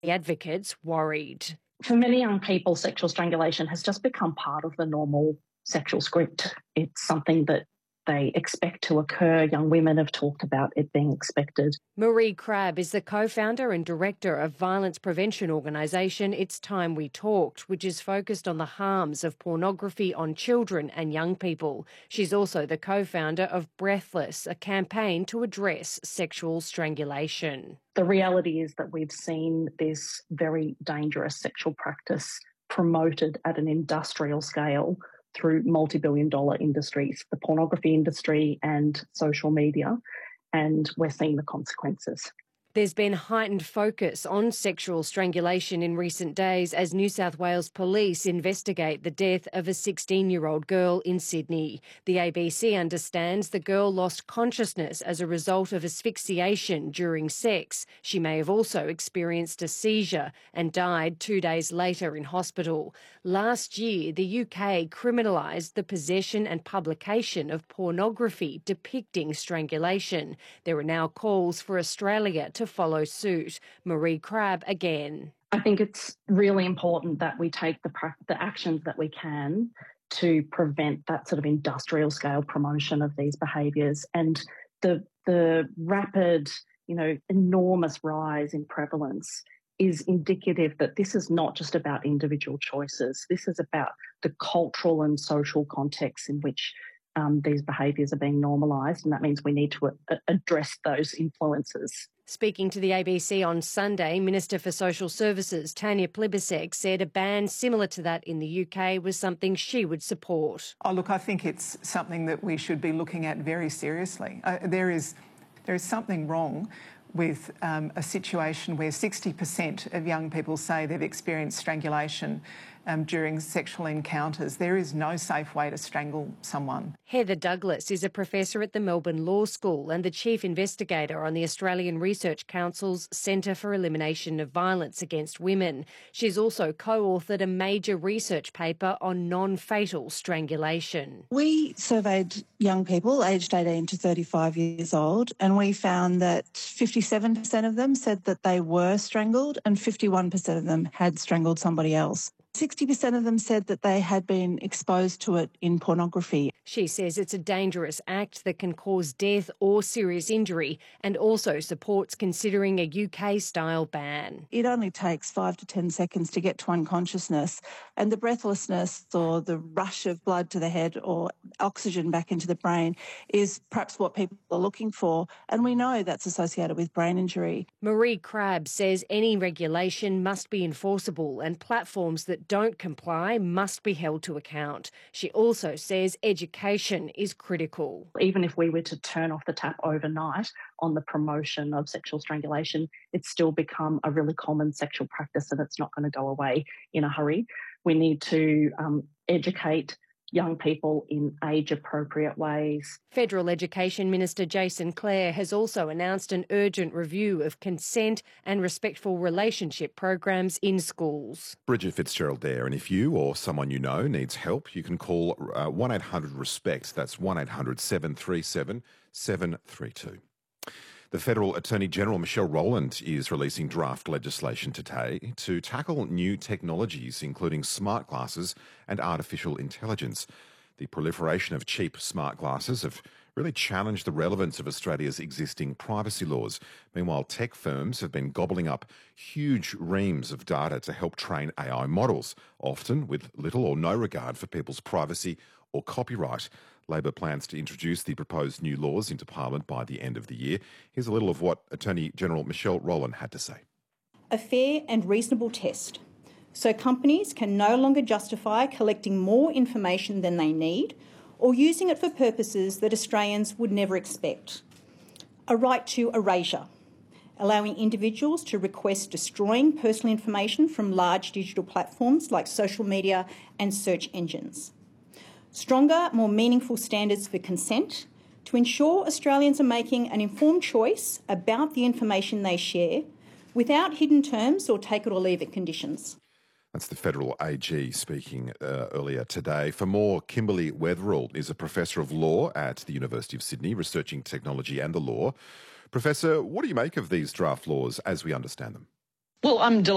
Advocates worried. For many young people, sexual strangulation has just become part of the normal sexual script. It's something that they expect to occur. Young women have talked about it being expected. Marie Crabb is the co-founder and director of violence prevention organisation It's Time We Talked, which is focused on the harms of pornography on children and young people. She's also the co-founder of Breathless, a campaign to address sexual strangulation. The reality is that we've seen this very dangerous sexual practice promoted at an industrial scale through multi-billion-dollar industries, the pornography industry and social media, and we're seeing the consequences. There's been heightened focus on sexual strangulation in recent days as New South Wales police investigate the death of a 16-year-old girl in Sydney. The ABC understands the girl lost consciousness as a result of asphyxiation during sex. She may have also experienced a seizure and died 2 days later in hospital. Last year, the UK criminalised the possession and publication of pornography depicting strangulation. There are now calls for Australia to follow suit. Marie Crabb again. I think it's really important that we take the actions that we can to prevent that sort of industrial scale promotion of these behaviours, and the rapid, enormous rise in prevalence is indicative that this is not just about individual choices. This is about the cultural and social context in which these behaviours are being normalised, and that means we need to address those influences. Speaking to the ABC on Sunday, Minister for Social Services Tanya Plibersek said a ban similar to that in the UK was something she would support. Oh, look, I think it's something that we should be looking at very seriously. There is something wrong with a situation where 60% of young people say they've experienced strangulation during sexual encounters. There is no safe way to strangle someone. Heather Douglas is a professor at the Melbourne Law School and the chief investigator on the Australian Research Council's Centre for Elimination of Violence Against Women. She's also co-authored a major research paper on non-fatal strangulation. We surveyed young people aged 18 to 35 years old, and we found that 57% of them said that they were strangled and 51% of them had strangled somebody else. 60% of them said that they had been exposed to it in pornography. She says it's a dangerous act that can cause death or serious injury, and also supports considering a UK-style ban. It only takes 5 to 10 seconds to get to unconsciousness, and the breathlessness or the rush of blood to the head or oxygen back into the brain is perhaps what people are looking for, and we know that's associated with brain injury. Marie Crabb says any regulation must be enforceable, and platforms that don't comply must be held to account. She also says education is critical. Even if we were to turn off the tap overnight on the promotion of sexual strangulation, it's still become a really common sexual practice, and it's not going to go away in a hurry. We need to educate young people in age-appropriate ways. Federal Education Minister Jason Clare has also announced an urgent review of consent and respectful relationship programs in schools. Bridget Fitzgerald there, and if you or someone you know needs help, you can call 1-800-RESPECT. That's 1-800-737-732. The Federal Attorney-General Michelle Rowland is releasing draft legislation today to tackle new technologies, including smart glasses and artificial intelligence. The proliferation of cheap smart glasses have really challenged the relevance of Australia's existing privacy laws. Meanwhile, tech firms have been gobbling up huge reams of data to help train AI models, often with little or no regard for people's privacy or copyright. Labor plans to introduce the proposed new laws into Parliament by the end of the year. Here's a little of what Attorney-General Michelle Rowland had to say. A fair and reasonable test, so companies can no longer justify collecting more information than they need or using it for purposes that Australians would never expect. A right to erasure, allowing individuals to request destroying personal information from large digital platforms like social media and search engines. Stronger, more meaningful standards for consent to ensure Australians are making an informed choice about the information they share without hidden terms or take it or leave it conditions. That's the Federal AG speaking earlier today. For more, Kimberly Weatherall is a Professor of Law at the University of Sydney, researching technology and the law. Professor, what do you make of these draft laws as we understand them? Well, I'm delighted